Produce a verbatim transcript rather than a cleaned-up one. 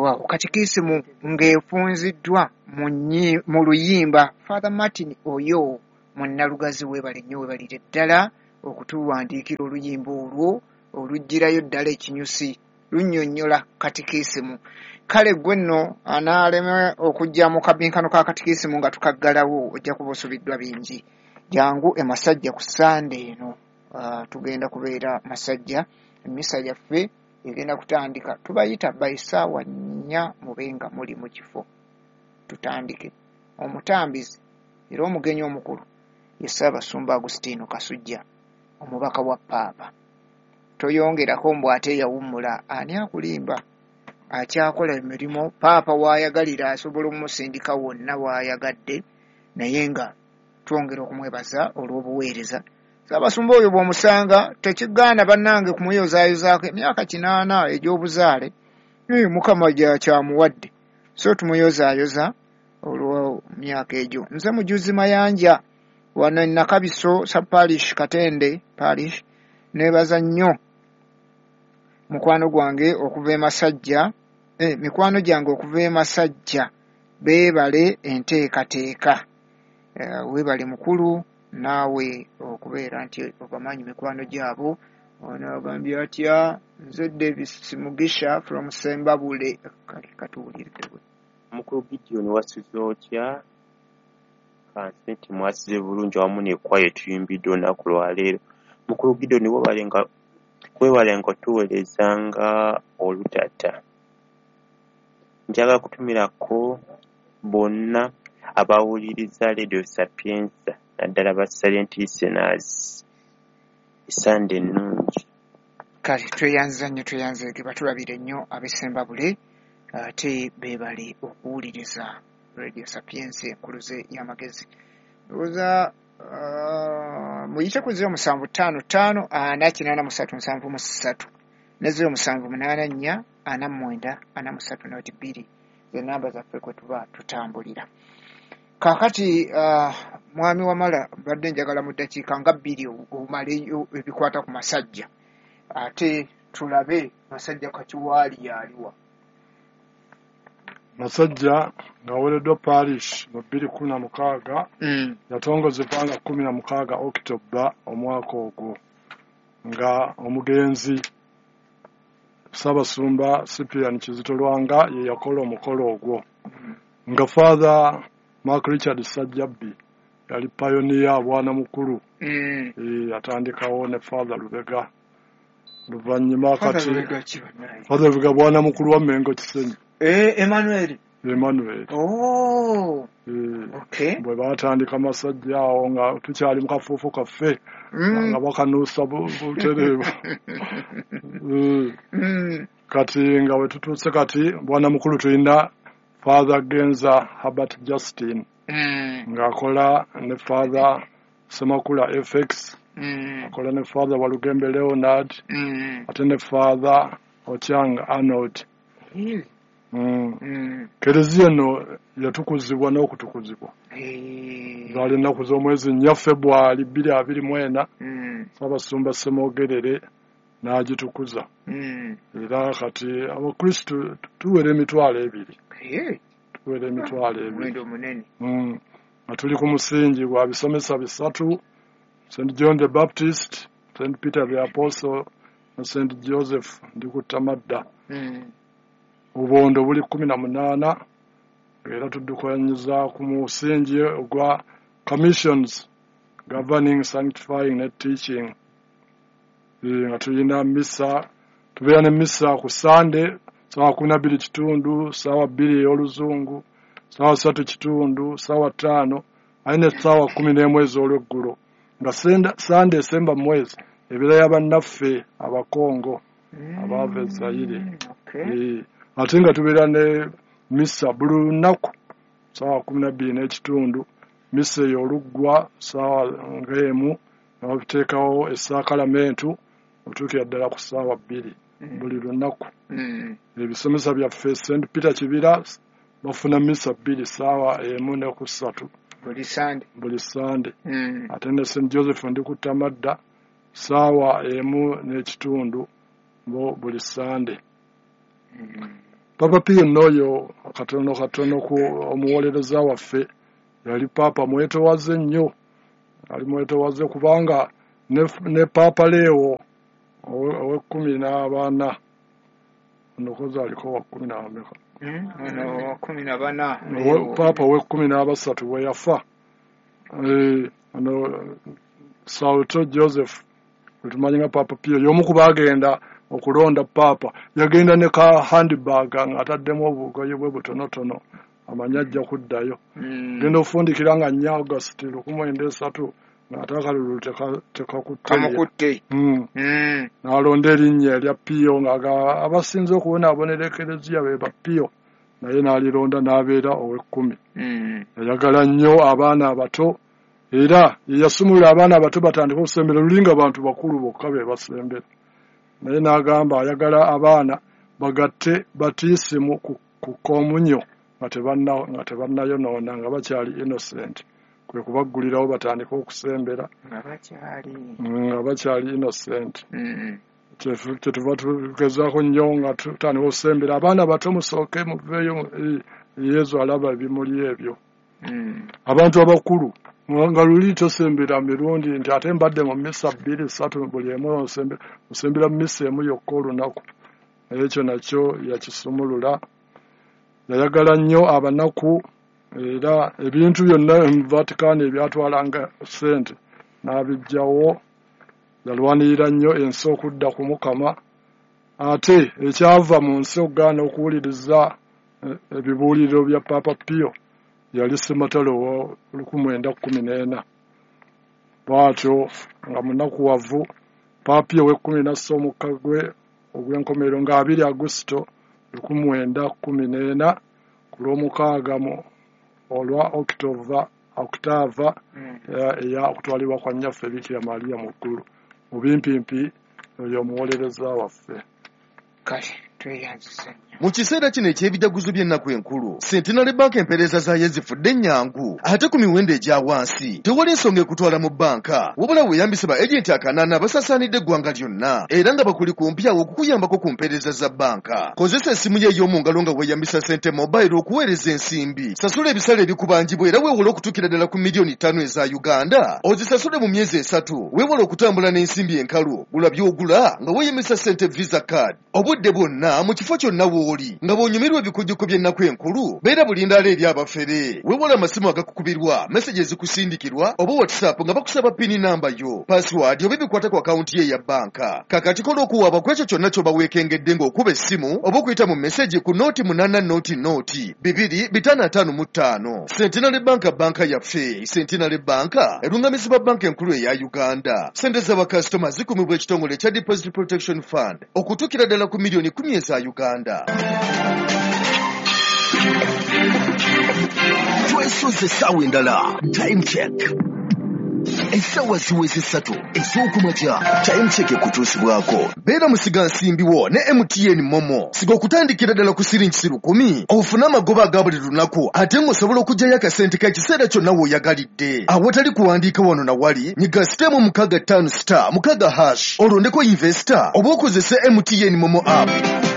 ku katikisimu ng'efunziddwa mu luyimba. Father Martin oyo munnalugazi weebale nnyo weebalire ddala okutuwandiikira oluyimba olwo olugirayo ddala ekinyusi lunnyonnyola katikisimu. Kale gwe nno anaaleme okujja mu kabinkano ka katikisimu nga tukaggalawo ojja kuba osubiddwa bingi. Jangu e Masajja ku Sande eno uh, tugenda kubeera Masajja. Emisa yaffe egenda kutandika tubayita bayisaawa nnya mubenga muli mu kifo tutandike. Omutambizi era omugenyi omukulu ye Ssaabasumba Agustino Kasujja omubaka wa Paapa. Toyongerako mbu ate yawummula ani akulimba akyakola emirimu Paapa waayagalira asobola omusindika wonna waayagadde naye nga twongera okumwebaza olw'obuweereza. Ssaabasumba oyo bw'omusanga tekigaana bannange kumuyozaayozaako emyaka kinaana egy'obuzaale naye Mukama gyakyamuwadde so tumuyozaayoza olwo myaka egyo. Nze mujuzi Mayanja wano Nakabiso Sub-Parish Katende Parish. Neebaza nnyo mukwano gwange okuva e Masajja eh, mikwano gyange okuva e Masajja beebale enteekateeka. Uh, weebale mukulu naawe okubeera nti obamanyi mikwano gyabo. Ono agambye atya nze Davis Mugisha from Sembabule. Kale katuwulirirewe mukulu Gideon wasize otya? Kanse nti mwasize bulungi wamu n'ekwayo tuyimbiddwe olunaku lwaleero. Mukulu Gideon weebalenga weebalenga otuweerezanga olutata. Njagala kutumirako bonna abawuliriza Radio Sapienza naddala ba silent listeners esande ennungi. Kale tweyanza nnyo tweyanzeege batulabire nnyo ab'Essembabule ate beebale okuwuliriza Radio Sapienza enkuluze y'amagezi. Ndowooza uh, muyite ku zero musanvu ttaano ttaano ana kinaana musatu nsanvu mu ssatu ne zero musanvu munaana nnya ana mwenda ana musatu noti bbiri ze namba zaffe kwe tuba tutambulira. Kaakati uh, mwami Wamala badde njagala mu ddakiika nga bbiri omaleyo ebikwata ku Masajja ate tulabe Masajja Kakiwaali yaliwa. Masajja ng'aweereddwa Parish mu bbiri kkumi na mukaaga mm. yatongozebwa nga kkumi na mukaaga October omwaka ogwo nga omugenzi Ssaabasumba Cyprian Kizito Lwanga ye yakola omukolo ogwo mm. nga Father Mark Richard Sajjabbi yali pioneer bwana mukulu mm. e, atandikawo ne Father Lubega luvannyuma kati Father Lubega bwana mukulu wa Mengo Kisenyi eh Emmanuel Emmanuel oh e, okay bwe batandika Masajja awo nga tukyali mu kafuufu kaffe mm. nga bakanuusa butereevu e, mm. kati nga we tutuuse kati bwana mukulu tulina Father Genza Herbert Justin mm. ng'akola ne Father Semakula F X mm. akola ne Father Walugembe Leonard mm. ate ne Father Ochiang Arnold mm. mm. mm. Kereziya no yatukuzibwa n'okutukuzibwa hey. zaali ennaku z'omwezi nnya February bbiri abiri mu ena mm. Ssaabasumba Ssemwogerere n'agitukuza mm. era kati abakristu tuwera emitwalo ebiri hey. tuwera emitwalo ebiri mwendo munene mm. nga tuli ku musingi gwa bisomesa bisatu Saint John the Baptist, Saint Peter the Apostle na Saint Joseph ndi ku Tamadda mm. obubondo buli kumi na munaana era tuddukanyiza ku musingi ogwa commissions governing, sanctifying and teaching. Nga tulina misa tubeera ne misa ku Sunday sawa kumi na bbiri kitundu sawa bbiri ey'oluzungu sawa ssatu kitundu sawa ttaano ayina sawa kumi n'emu ez'olweggulo nga Sunday esemba mu mwezi ebeera bannaffe abakongo mm. abaava e Zaire okay. e, ate nga tubeera ne misa buli lunaku sawa kumi na bbiri n'ekitundu misa ey'oluggwa sawa ng'emu nga babiteekawo essaakalamentu otuukira ddala ku ssaawa bbiri mm. buli lunaku mm. ebisomesa byaffe Saint Peter Kibira bafuna misa bbiri ssaawa emu ne ku ssatu buli Sunday buli Sunday mm. ate ne Saint Joseph ndi ku Tamadda ssaawa emu n'ekitundu bo buli Sunday mm. Papa Pio n'oyo katono katono ku omuwolereza waffe yali Papa mwetowaze nnyo, ali mwetowaze kubanga ne, ne Papa Leo ow'ekkumi n'abana onokoza aliko wa kkumi n'abameka ono kumi na bana Papa ow'ekkumi n'abasatu bwe yafa ono Sauto Joseph tumanyi nga Papa Pio y'omu ku baagenda okulonda Papa yagenda ne ka handbag ng'ataddemu obugoye bwe butonotono amanya ajja kuddayo genda ofundikira nga nnya August lukumi mwenda esatu ng'atakalulu tekakutte n'alonda erinnya erya Pio nga abasinze okubonaabonera ekereziya be ba Pio naye n'alironda n'abeera ow'ekkumi. Yayagala nnyo abaana abato era yasumulula abaana abato batandika okusembera lulinga abantu bakulu bokka be basembera, naye n'agamba ayagala abaana bagatte batiisimu ku komunyo nga tebannayonoona nga bakyali innocent, kwe kubaggulirawo batandika okusembera nga bakyali innocent. Kyetuva tugezaako nnyo nga tutandika okusembera abaana bato musooke muveeyo Yesu alaba ebimuli ebyo. Abantu abakulu nga luli tosembera mirundi nti ate mbadde mu mmisa bbiri ssatu buli emu osembera mu mmisa emu yokka olunaku. Ekyo nakyo yakisumulula. Yayagala nnyo abanaku era ebintu byonna mu Vatican ebyatwalanga ssente n'abijjawo. Yalwanirira nnyo ensi okudda ku Mukama, ate ekyava mu nsi okugaana okuwuliriza ebibuuliro bya Papa Pio yali Sematalo wa lukumi mwenda kkumi n'ena. Bw'atyo nga munakuwavu Papa Pio w'ekkumi n'assa omukagwe ogw'enkomerero nga abiri Augusito lukumi mwenda kkumi n'ena ku lw'omukaaga mu olwa October Octava eya okutwalibwa kwa nnyaffe Bikira Maria mu ggulu. Mu bimpimpi oyo omuwolereza waffe. Kale tweyanziza nnyo. Mu kiseera kino eky'ebijaguzo by'ennaku enkulu, Centenary Bank empeereza zaayo zifudde nnyangu ate ku miwendo egya wansi. Tewali ensonga ekutwala mu banka, wabula weeyambise ba ejenti akanaana abasaasaanidde eggwanga lyonna era nga bakuli kumpi awo okukuyambako ku mpeereza za banka. Kozesa essimu ye ey'omu ngalo nga weeyambisa Sente Mobile okuweereza ensimbi. Sasula ebisale ebikubangibwa era weewole okutuukira ddala ku miliyoni ttaano eza Uganda. Ozisasule mu myezi esatu, weewole okutambula n'ensimbi enkalu. Gula by'ogula nga weeyambisa Sente Visa Card. Obudde bwonna mu kifo kyonna w'oli nga bw'onyumirwa ebikujjuko by'ennaku enkulu, beera bulindaala eri abafere. Weewole amasimu agakukubirwa, meseji ezikusindikirwa oba WhatsApp nga bakusaba pini namba yo, password oba ebikwata ku akawunti ye ya banka. Kakati kola okuwaaba ku ekyo kyonna ky'oba weekengedde ng'okuba essimu oba okuyita mu meseji ku nooti munaana nooti nooti bibiri bitaano ataano mu ttaano. Centenary Bank banka yaffe. Centenary Bank erungamizibwa banka enkulu eya Uganda. Sente z'abakasitoma zikumibwa ekitongole ekya Deposit Protection Fund okutuukira ddala ku miliyoni kumi eza Uganda. Twesoze essaawa endala. Time check. Essaawa ziweze ssatu ez'okumakya. Time check ekutuusibwako. Beera musiga nsimbiwo ne M T N Momo. Siga okutandikira ddala ku siringisi lukumi ofune amagoba aga buli lunaku ate ng'osobola okuggyayo akasente ka kiseera kyonna w'oyagalidde. Awatali kuwandiika wano na wali nyiga sitemu mukaaga ttaano star mukaaga hash olondeko investor oba okozese M T N Momo app.